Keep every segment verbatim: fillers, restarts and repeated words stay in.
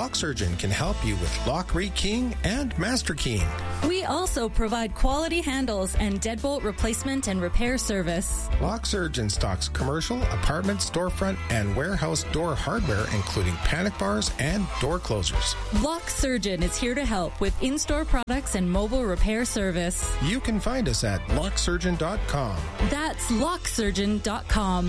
LockSurgeon can help you with lock rekeying and master keying. We also provide quality handles and deadbolt replacement and repair service. LockSurgeon stocks commercial, apartment, storefront, and warehouse door hardware, including panic bars and door closers. LockSurgeon is here to help with in-store products and mobile repair service. You can find us at lock surgeon dot com. That's lock surgeon dot com.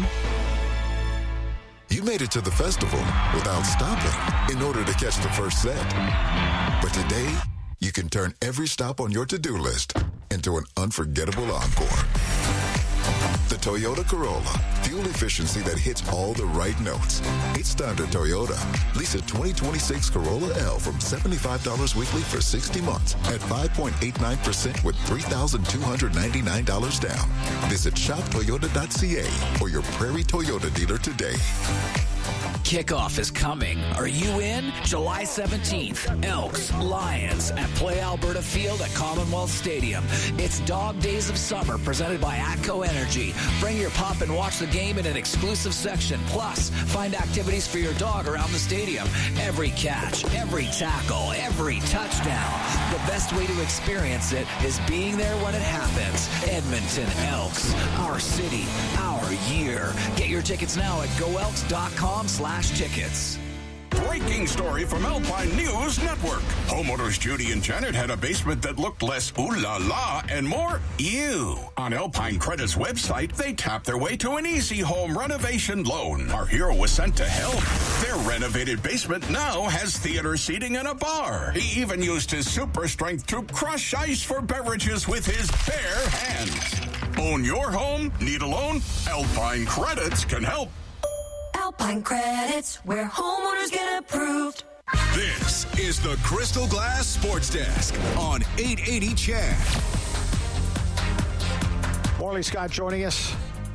You made it to the festival without stopping in order to catch the first set. But today, you can turn every stop on your to-do list into an unforgettable encore. The Toyota Corolla, fuel efficiency that hits all the right notes. It's time to Toyota. Lease a twenty twenty-six Corolla L from seventy-five dollars weekly for sixty months at five point eight nine percent with three thousand two hundred ninety-nine dollars down. Visit shop toyota dot c a or your Prairie Toyota dealer today. Kickoff is coming. Are you in? July seventeenth, Elks, Lions at Play Alberta Field at Commonwealth Stadium. It's Dog Days of Summer presented by ATCO Energy. Bring your pup and watch the game in an exclusive section. Plus, find activities for your dog around the stadium. Every catch, every tackle, every touchdown. The best way to experience it is being there when it happens. Edmonton Elks, our city, our year. Get your tickets now at go elks dot com slash tickets. Breaking story from Alpine News Network. Homeowners Judy and Janet had a basement that looked less ooh la la and more ew. On Alpine Credit's website, they tapped their way to an easy home renovation loan. Our hero was sent to help. Their renovated basement now has theater seating and a bar. He even used his super strength to crush ice for beverages with his bare hands. Own your home? Need a loan? Alpine Credits can help. Alpine Credits, where homeowners get approved. This is the Crystal Glass Sports Desk on eight eighty C H A D. Morley Scott joining us.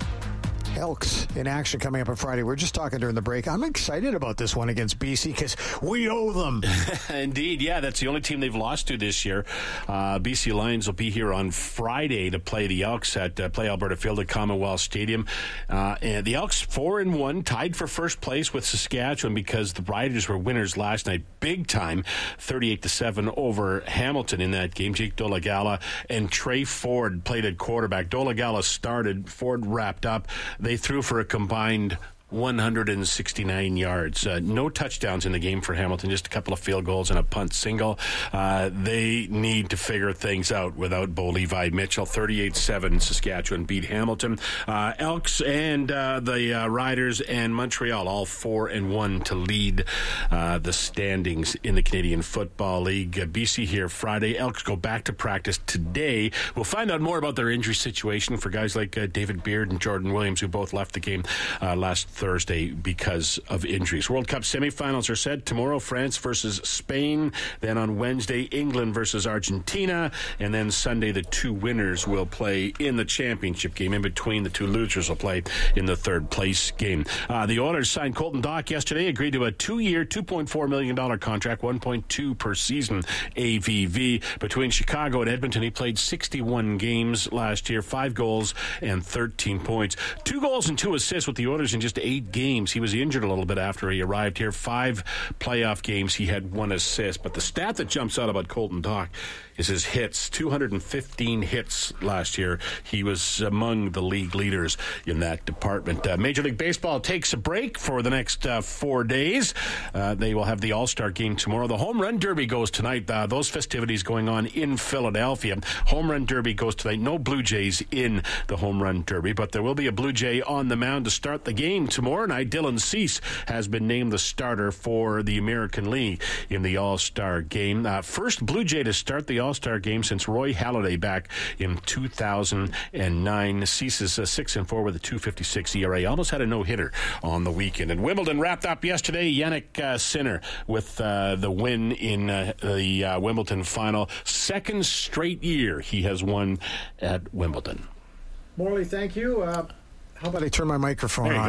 Elks in action coming up on Friday. We we're just talking during the break. I'm excited about this one against B C because we owe them. Indeed, yeah. That's the only team they've lost to this year. Uh, B C Lions will be here on Friday to play the Elks at uh, Play Alberta Field at Commonwealth Stadium. Uh, and the Elks four and one, tied for first place with Saskatchewan because the Riders were winners last night, big time, thirty-eight to seven over Hamilton in that game. Jake Dolagala and Trey Ford played at quarterback. Dolagala started, Ford wrapped up. They threw for a combined one hundred sixty-nine yards. Uh, no touchdowns in the game for Hamilton, just a couple of field goals and a punt single. Uh, they need to figure things out without Bo Levi Mitchell. thirty-eight seven Saskatchewan beat Hamilton. Uh, Elks and uh, the uh, Riders and Montreal, all four and one to lead uh, the standings in the Canadian Football League. Uh, B C here Friday. Elks go back to practice today. We'll find out more about their injury situation for guys like uh, David Beard and Jordan Williams, who both left the game uh, last Thursday because of injuries. World Cup semifinals are set tomorrow. France versus Spain. Then on Wednesday, England versus Argentina. And then Sunday, the two winners will play in the championship game. In between, the two losers will play in the third place game. Uh, the Oilers signed Colton Dach yesterday, agreed to a two-year, two point four million dollars contract, one point two per season A V V. Between Chicago and Edmonton, he played sixty-one games last year, five goals and thirteen points. Two goals and two assists with the Oilers in just eight games. He was injured a little bit after he arrived here. Five playoff games, he had one assist. But the stat that jumps out about Colton Dach is his hits. two hundred fifteen hits last year. He was among the league leaders in that department. Uh, Major League Baseball takes a break for the next uh, four days. Uh, they will have the All-Star game tomorrow. The Home Run Derby goes tonight. Uh, those festivities going on in Philadelphia. Home Run Derby goes tonight. No Blue Jays in the Home Run Derby, but there will be a Blue Jay on the mound to start the game tomorrow night. Dylan Cease has been named the starter for the American League in the All-Star game. Uh, first Blue Jay to start the All-Star game since Roy Halladay back in two thousand nine. Cease is uh, six and four with a two fifty-six E R A. Almost had a no-hitter on the weekend. And Wimbledon wrapped up yesterday. Jannik uh, Sinner with uh, the win in uh, the uh, Wimbledon final. Second straight year he has won at Wimbledon. Morley, thank you. Uh, how about I turn my microphone there you on? Go.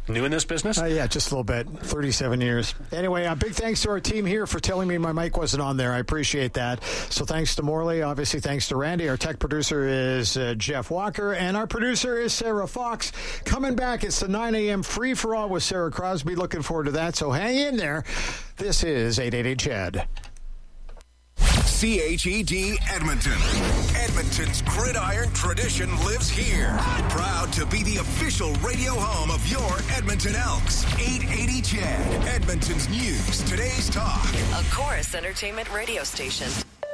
New in this business? Uh, yeah, just a little bit. thirty-seven years. Anyway, uh, big thanks to our team here for telling me my mic wasn't on there. I appreciate that. So thanks to Morley. Obviously, thanks to Randy. Our tech producer is uh, Jeff Walker. And our producer is Sarah Fox. Coming back, it's the nine a.m. free-for-all with Sarah Crosby. Looking forward to that. So hang in there. This is eight eighty C H E D. C H E D Edmonton. Edmonton's gridiron tradition lives here. Proud to be the official radio home of your Edmonton Elks. eight eighty C H E D, Edmonton's news, today's talk. A Chorus Entertainment radio station.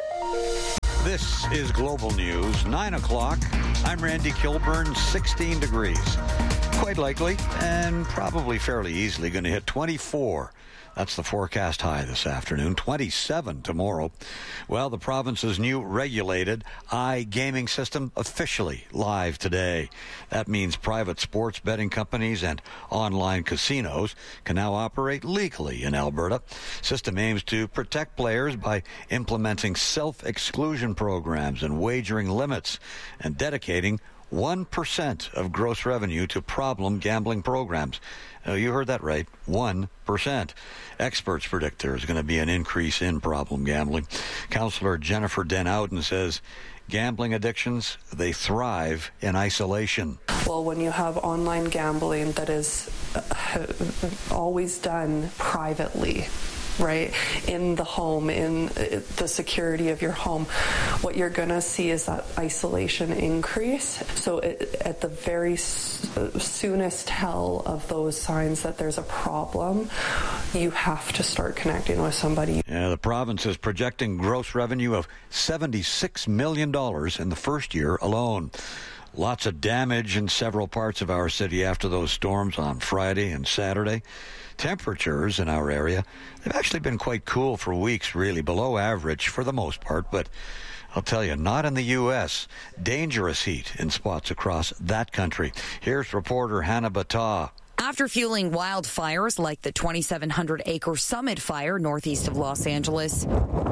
This is Global News, nine o'clock. I'm Randy Kilburn, sixteen degrees. Quite likely, and probably fairly easily, going to hit twenty-four. That's the forecast high this afternoon. twenty-seven tomorrow. Well, the province's new regulated iGaming system officially live today. That means private sports betting companies and online casinos can now operate legally in Alberta. System aims to protect players by implementing self-exclusion programs and wagering limits and dedicating one percent of gross revenue to problem gambling programs. Uh, you heard that right, one percent. Experts predict there is going to be an increase in problem gambling. Councillor Jennifer Den Ouden says gambling addictions, they thrive in isolation. Well, when you have online gambling that is uh, always done privately, right, in the home, in the security of your home, what you're going to see is that isolation increase. So it, at the very soonest tell of those signs that there's a problem, you have to start connecting with somebody. Yeah, the province is projecting gross revenue of seventy-six million dollars in the first year alone. Lots of damage in several parts of our city after those storms on Friday and Saturday. Temperatures in our area, they've actually been quite cool for weeks, really, below average for the most part, but I'll tell you, not in the U S Dangerous heat in spots across that country. Here's reporter Hannah Battah. After fueling wildfires like the twenty-seven hundred acre Summit Fire northeast of Los Angeles,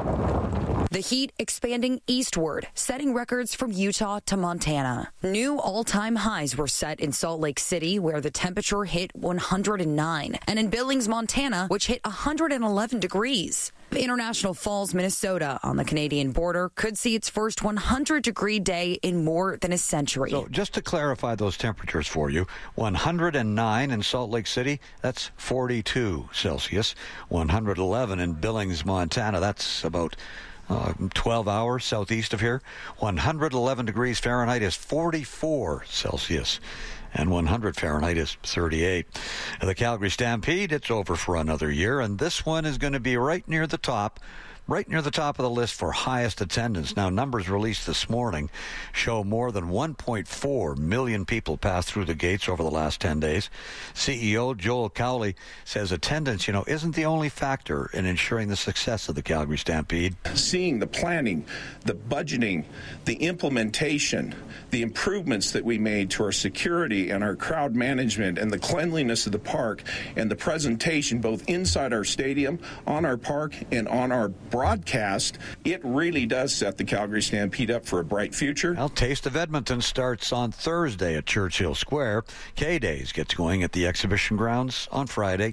the heat expanding eastward, setting records from Utah to Montana. New all-time highs were set in Salt Lake City, where the temperature hit one hundred nine, and in Billings, Montana, which hit one hundred eleven degrees. International Falls, Minnesota, on the Canadian border, could see its first one hundred degree day in more than a century. So just to clarify those temperatures for you, one hundred nine in Salt Lake City, that's forty-two Celsius. one hundred eleven in Billings, Montana, that's about Uh, twelve hours southeast of here. one hundred eleven degrees Fahrenheit is forty-four Celsius. And one hundred Fahrenheit is thirty-eight. The Calgary Stampede, it's over for another year, and this one is going to be right near the top. Right near the top of the list for highest attendance. Now, numbers released this morning show more than one point four million people passed through the gates over the last ten days. C E O Joel Cowley says attendance, you know, isn't the only factor in ensuring the success of the Calgary Stampede. Seeing the planning, the budgeting, the implementation, the improvements that we made to our security and our crowd management and the cleanliness of the park and the presentation both inside our stadium, on our park, and on our broadcast, it really does set the Calgary Stampede up for a bright future. Well, Taste of Edmonton starts on Thursday at Churchill Square. K-Days gets going at the exhibition grounds on Friday.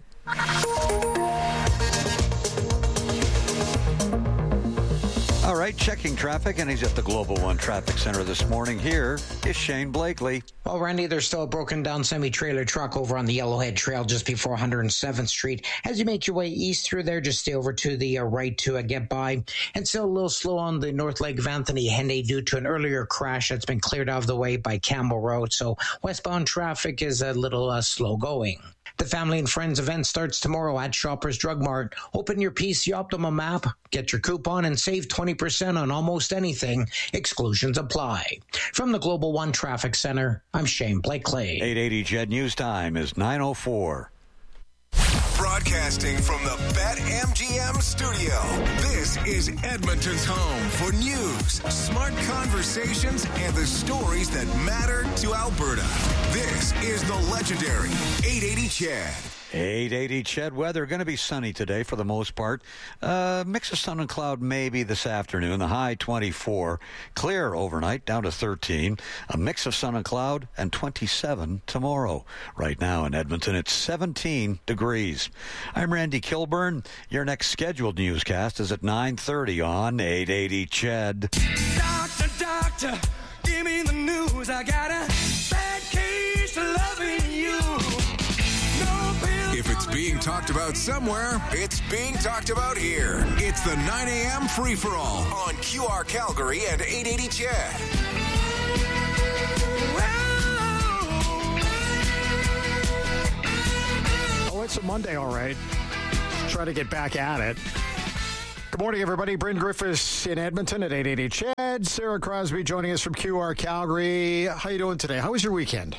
All right, checking traffic, and he's at the Global One Traffic Center this morning. Here is Shane Blakely. Well, Randy, there's still a broken-down semi-trailer truck over on the Yellowhead Trail just before one hundred seventh Street. As you make your way east through there, just stay over to the uh, right to uh, get by. And still a little slow on the North Leg of Anthony Henday due to an earlier crash that's been cleared out of the way by Campbell Road. So westbound traffic is a little uh, slow going. The Family and Friends event starts tomorrow at Shoppers Drug Mart. Open your P C Optimum app, get your coupon, and save twenty percent on almost anything. Exclusions apply. From the Global One Traffic Center, I'm Shane Blakely. eight eighty C H E D News Time is nine oh four. Broadcasting from the BetMGM studio, this is Edmonton's home for news, smart conversations, and the stories that matter to Alberta. This is the legendary eight eighty C H E D. eight eighty Ched weather. Going to be sunny today for the most part. Uh, mix of sun and cloud maybe this afternoon. The high twenty-four. Clear overnight down to thirteen. A mix of sun and cloud and twenty-seven tomorrow. Right now in Edmonton it's seventeen degrees. I'm Randy Kilburn. Your next scheduled newscast is at nine thirty on eight eighty Ched. Doctor, doctor, give me the news. I got a bad case of loving you. If it's being talked about somewhere, it's being talked about here. It's the nine a.m. free-for-all on Q R Calgary and eight eighty Ched. Oh, it's a Monday, all right. Try to get back at it. Good morning, everybody. Bryn Griffiths in Edmonton at eight eighty Ched. Sarah Crosby joining us from Q R Calgary. How you doing today? How was your weekend?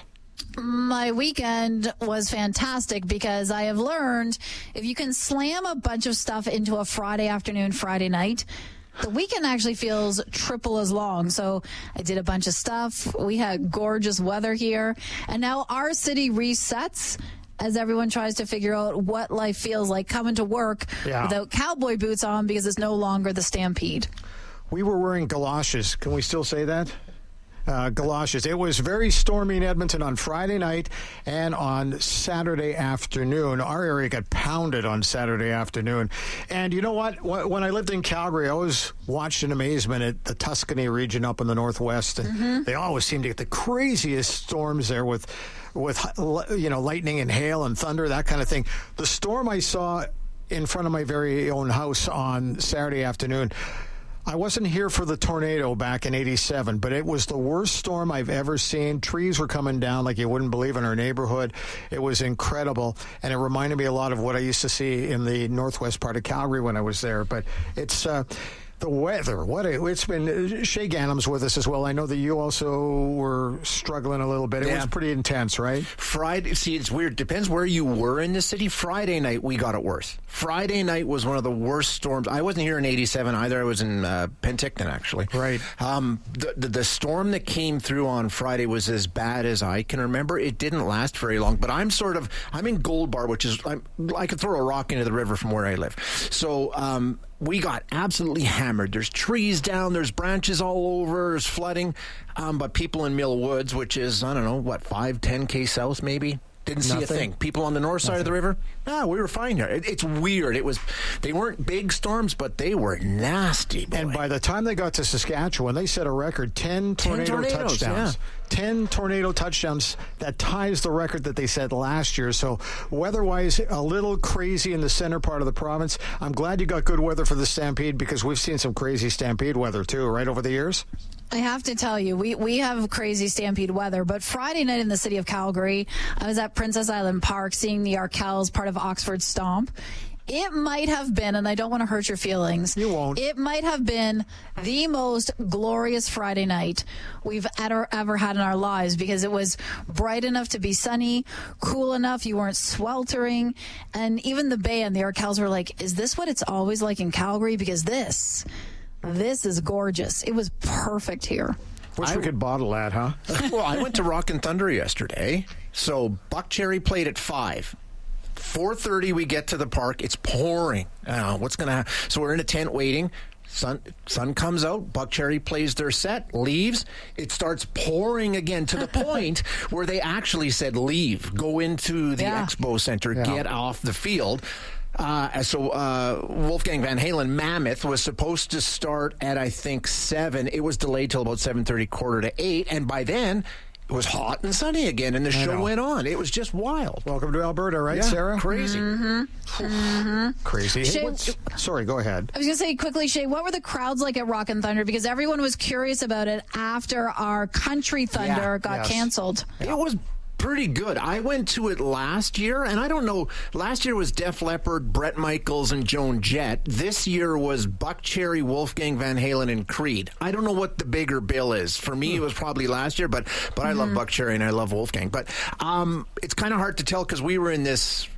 My weekend was fantastic because I have learned if you can slam a bunch of stuff into a Friday afternoon, Friday night, the weekend actually feels triple as long. So I did a bunch of stuff. We had gorgeous weather here. And now our city resets as everyone tries to figure out what life feels like coming to work yeah. without cowboy boots on because it's no longer the Stampede. We were wearing galoshes. Can we still say that? Uh, galoshes. It was very stormy in Edmonton on Friday night and on Saturday afternoon. Our area got pounded on Saturday afternoon. And you know what? When I lived in Calgary, I always watched in amazement at the Tuscany region up in the northwest. And mm-hmm. they always seem to get the craziest storms there with, with you know, lightning and hail and thunder, that kind of thing. The storm I saw in front of my very own house on Saturday afternoon, I wasn't here for the tornado back in eighty-seven, but it was the worst storm I've ever seen. Trees were coming down like you wouldn't believe in our neighborhood. It was incredible, and it reminded me a lot of what I used to see in the northwest part of Calgary when I was there. But it's uh, the weather. What a, it's been. Shay Ganam's with us as well. I know that you also were struggling a little bit. It yeah. was pretty intense, right? Friday. See, it's weird. Depends where you were in the city. Friday night, we got it worse. Friday night was one of the worst storms. I wasn't here in eighty-seven either. I was in uh, Penticton, actually. Right. Um, the, the the storm that came through on Friday was as bad as I can remember. It didn't last very long. But I'm sort of I'm in Gold Bar, which is I'm, I could throw a rock into the river from where I live. So. Um, We got absolutely hammered. There's trees down. There's branches all over. There's flooding. Um, but people in Mill Woods, which is, I don't know, what, five, ten K south maybe? Didn't see Nothing. a thing. People on the north Nothing. side of the river, ah, we were fine here. It, it's weird. It was, they weren't big storms, but they were nasty. Boy. And by the time they got to Saskatchewan, they set a record ten tornado ten tornadoes, touchdowns. Yeah. ten tornado touchdowns. That ties the record that they set last year. So weather-wise, a little crazy in the center part of the province. I'm glad you got good weather for the Stampede because we've seen some crazy Stampede weather too, right, over the years? I have to tell you, we, we have crazy Stampede weather, but Friday night in the city of Calgary, I was at Princess Island Park seeing the Arkells, part of Oxford Stomp. It might have been, and I don't want to hurt your feelings. You won't. It might have been the most glorious Friday night we've ever, ever had in our lives because it was bright enough to be sunny, cool enough, you weren't sweltering, and even the band, the Arkells, were like, is this what it's always like in Calgary? Because this... This is gorgeous. It was perfect here. Wish I, we could bottle that, huh? Well, I went to Rock and Thunder yesterday. So Buck Cherry played at five. four thirty we get to the park. It's pouring. Uh, what's going to happen? So we're in a tent waiting. Sun, sun comes out. Buck Cherry plays their set, leaves. It starts pouring again to the point where they actually said, leave. Go into the yeah. Expo Center. Yeah. Get off the field. Uh, so uh, Wolfgang Van Halen, Mammoth, was supposed to start at, I think, seven. It was delayed till about seven thirty, quarter to eight. And by then, it was hot and sunny again, and the I show know. went on. It was just wild. Welcome to Alberta, right, yeah, Sarah? Crazy. Mm-hmm. Mm-hmm. Crazy. Shay, hey, sorry, go ahead. I was going to say quickly, Shay, what were the crowds like at Rock and Thunder? Because everyone was curious about it after our Country Thunder yeah, got yes. canceled. It was pretty good. I went to it last year, and I don't know, last year was Def Leppard, Bret Michaels, and Joan Jett. This year was Buck Cherry, Wolfgang Van Halen, and Creed. I don't know what the bigger bill is. For me, it was probably last year, but but I mm-hmm. love Buck Cherry and I love Wolfgang. But um, it's kind of hard to tell because we were in this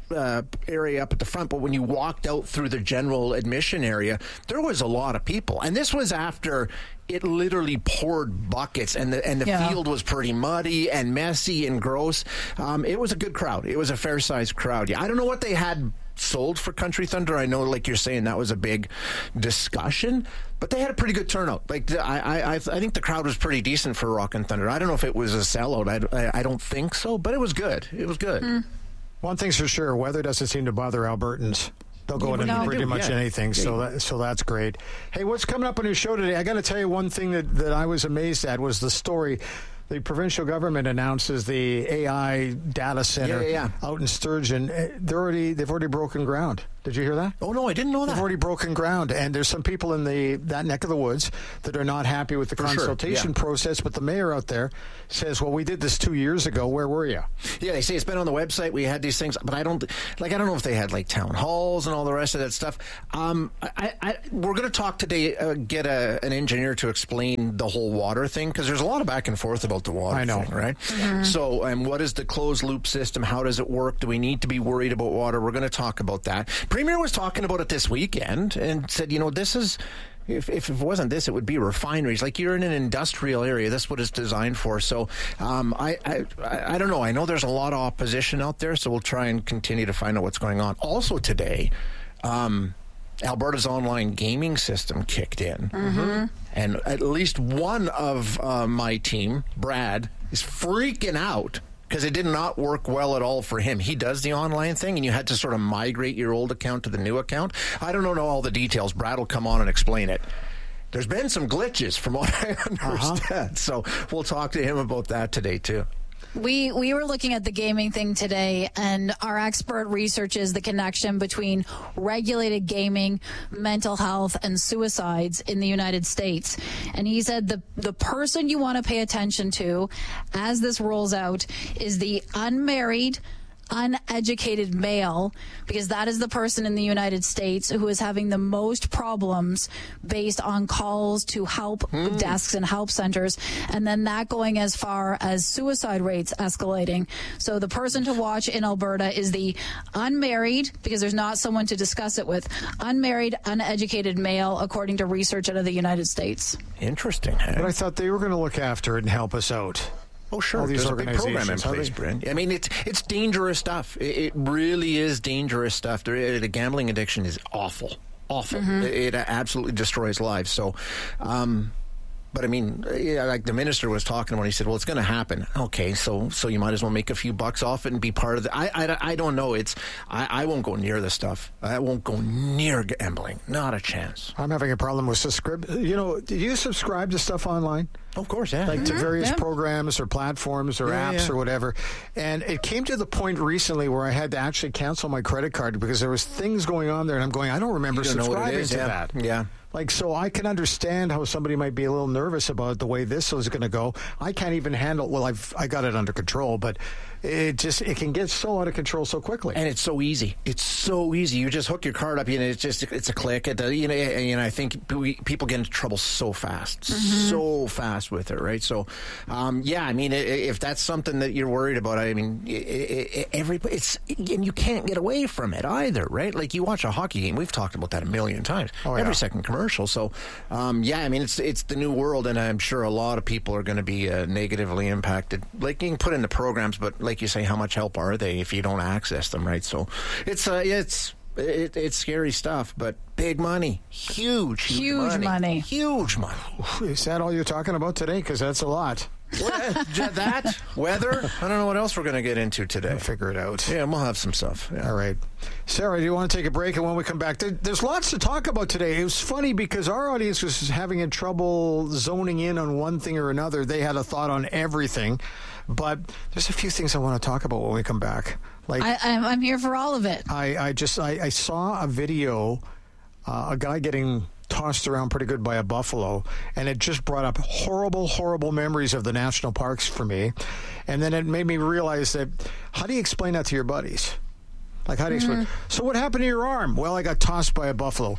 uh, area up at the front, but when you walked out through the general admission area, there was a lot of people. And this was after it literally poured buckets, and the and the Yeah. field was pretty muddy and messy and gross. Um, it was a good crowd. It was a fair-sized crowd. Yeah, I don't know what they had sold for Country Thunder. I know, like you're saying, that was a big discussion, but they had a pretty good turnout. Like I, I, I think the crowd was pretty decent for Rockin' Thunder. I don't know if it was a sellout. I, I, I don't think so, but it was good. It was good. Mm. One thing's for sure, weather doesn't seem to bother Albertans. They'll go into No. pretty much Yeah. anything, so that, so that's great. Hey, what's coming up on your show today? I got to tell you one thing that, that I was amazed at was the story. The provincial government announces the A I data center Yeah, yeah, yeah. out in Sturgeon. Eh, They're already they've already broken ground. Did you hear that? Oh no, I didn't know that. They've already broken ground, and there's some people in the that neck of the woods that are not happy with the For sure, consultation yeah. process. But the mayor out there says, "Well, we did this two years ago. Where were you?" Yeah, they say it's been on the website. We had these things, but I don't like. I don't know if they had like town halls and all the rest of that stuff. Um, I, I, we're going to talk today. Uh, get a, an engineer to explain the whole water thing, because there's a lot of back and forth about the water. I know. thing, right? Mm-hmm. So, and um, what is the closed loop system? How does it work? Do we need to be worried about water? We're going to talk about that. Premier was talking about it this weekend and said, you know, this is. If, if it wasn't this, it would be refineries. Like, you're in an industrial area. That's what it's designed for. So um, I, I I don't know. I know there's a lot of opposition out there, so we'll try and continue to find out what's going on. Also today, um, Alberta's online gaming system kicked in. Mm-hmm. And at least one of uh, my team, Brad, is freaking out because it did not work well at all for him. He does the online thing, and you had to sort of migrate your old account to the new account. I don't know all the details. Brad will come on and explain it. There's been some glitches from what I understand, uh-huh. So we'll talk to him about that today, too. We we were looking at the gaming thing today, and our expert researches the connection between regulated gaming, mental health, and suicides in the United States. And he said the the person you want to pay attention to as this rolls out is the unmarried, uneducated male, because that is the person in the United States who is having the most problems based on calls to help mm. desks and help centers, and then that going as far as suicide rates escalating. So the person to watch in Alberta is the unmarried, because there's not someone to discuss it with, unmarried, uneducated male, according to research out of the United States. Interesting. Hey? But I thought they were going to look after it and help us out. Oh, sure. All these There's a big program in organizations, place, Brent. I mean, it's it's dangerous stuff. It, it really is dangerous stuff. The, the gambling addiction is awful, awful. Mm-hmm. It, it absolutely destroys lives. So, um, but I mean, yeah, like the minister was talking when he said, "Well, it's going to happen." Okay, so so you might as well make a few bucks off it and be part of the. I I, I don't know. It's I, I won't go near the stuff. I won't go near gambling. Not a chance. I'm having a problem with subscribe. You know, do you subscribe to stuff online? Of course, yeah. Like mm-hmm. to various yeah. programs or platforms or yeah, apps yeah. or whatever. And it came to the point recently where I had to actually cancel my credit card because there was things going on there, and I'm going, I don't remember you don't subscribing know what it is, to yeah. that. Yeah. Like, so I can understand how somebody might be a little nervous about the way this is going to go. I can't even handle, well, I've I got it under control, but it just, it can get so out of control so quickly. And it's so easy. It's so easy. You just hook your card up, you know, it's just, it's a click. It, you know, and, you know, I think we, people get into trouble so fast, mm-hmm. so fast with it, right? So, um, yeah, I mean, if that's something that you're worried about, I mean, every, it's, and you can't get away from it either, right? Like, you watch a hockey game, we've talked about that a million times. Oh, yeah. Every second commercial. So, um, yeah, I mean, it's it's the new world, and I'm sure a lot of people are going to be uh, negatively impacted. Like, you can put in the programs, but like you say, how much help are they if you don't access them, right? So, it's uh, it's it, it's scary stuff, but big money, huge, huge, Huge money. money. huge money. Is that all you're talking about today? Because that's a lot. Well, that weather. I don't know what else we're going to get into today. We'll figure it out. Yeah, we'll have some stuff. Yeah. All right. Sarah, do you want to take a break? And when we come back, there, there's lots to talk about today. It was funny because our audience was having a trouble zoning in on one thing or another. They had a thought on everything. But there's a few things I want to talk about when we come back. Like I, I'm, I'm here for all of it. I, I just I, I saw a video, uh, a guy getting tossed around pretty good by a buffalo, and it just brought up horrible, horrible memories of the national parks for me. And then it made me realize that, how do you explain that to your buddies? Like, how do you explain? Mm-hmm. So what happened to your arm? Well, I got tossed by a buffalo.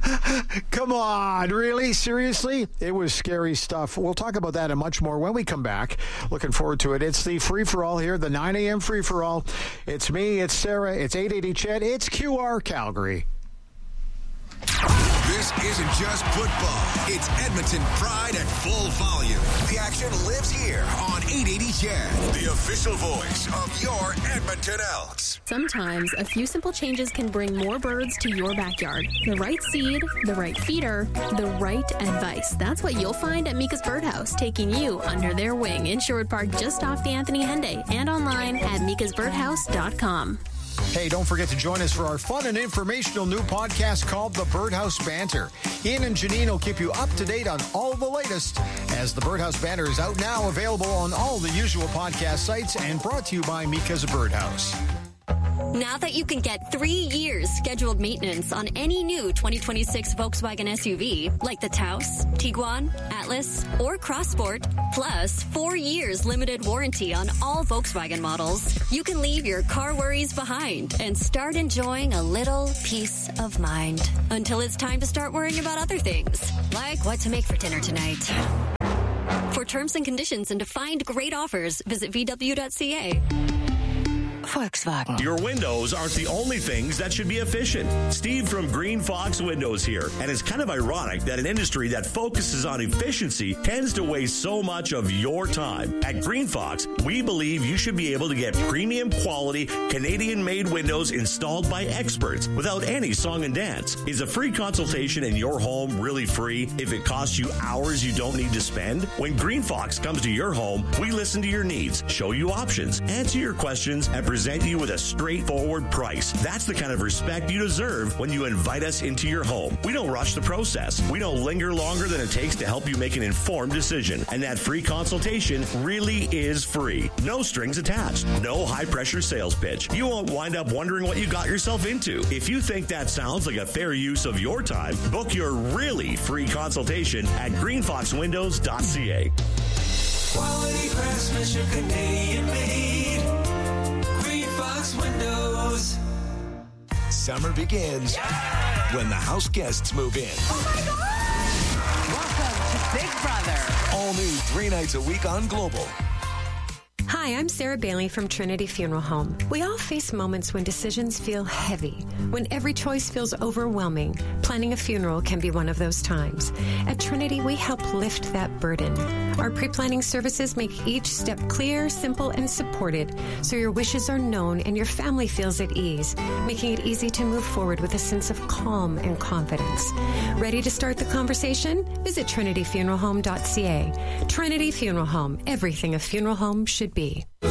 Come on, really? Seriously? It was scary stuff. We'll talk about that and much more when we come back. Looking forward to it. It's the free-for-all here, the nine a.m. free-for-all. It's me, it's Sarah, it's eight eighty Ched, it's Q R Calgary. This isn't just football. It's Edmonton pride at full volume. The action lives here on eight eighty Ched, the official voice of your Edmonton Elks. Sometimes a few simple changes can bring more birds to your backyard. The right seed, the right feeder, the right advice. That's what you'll find at Mika's Birdhouse, taking you under their wing in Sherwood Park, just off the Anthony Henday, and online at mikas birdhouse dot com. Hey, don't forget to join us for our fun and informational new podcast called The Birdhouse Banter. Ian and Janine will keep you up to date on all the latest, as The Birdhouse Banter is out now, available on all the usual podcast sites, and brought to you by Mika's Birdhouse. Now that you can get three years scheduled maintenance on any new twenty twenty-six Volkswagen S U V, like the Taos, Tiguan, Atlas, or Crossport, plus four years limited warranty on all Volkswagen models, you can leave your car worries behind and start enjoying a little peace of mind. Until it's time to start worrying about other things, like what to make for dinner tonight. For terms and conditions and to find great offers, visit v w dot c a. Volkswagen. Your windows aren't the only things that should be efficient. Steve from Green Fox Windows here, and it's kind of ironic that an industry that focuses on efficiency tends to waste so much of your time. At Green Fox, we believe you should be able to get premium quality Canadian-made windows installed by experts without any song and dance. Is a free consultation in your home really free if it costs you hours you don't need to spend? When Green Fox comes to your home, we listen to your needs, show you options, answer your questions, and present you with a straightforward price. That's the kind of respect you deserve when you invite us into your home. We don't rush the process. We don't linger longer than it takes to help you make an informed decision. And that free consultation really is free. No strings attached. No high-pressure sales pitch. You won't wind up wondering what you got yourself into. If you think that sounds like a fair use of your time, book your really free consultation at green fox windows dot c a. Quality craftsmanship, Canadian made. Green Fox Windows. Summer begins yeah! when the house guests move in. Oh my God! Welcome to Big Brother. All new three nights a week on Global. Hi, I'm Sarah Bailey from Trinity Funeral Home. We all face moments when decisions feel heavy, when every choice feels overwhelming. Planning a funeral can be one of those times. At Trinity, we help lift that burden. Our pre-planning services make each step clear, simple, and supported, so your wishes are known and your family feels at ease, making it easy to move forward with a sense of calm and confidence. Ready to start the conversation? Visit trinity funeral home dot c a. Trinity Funeral Home, everything a funeral home should be.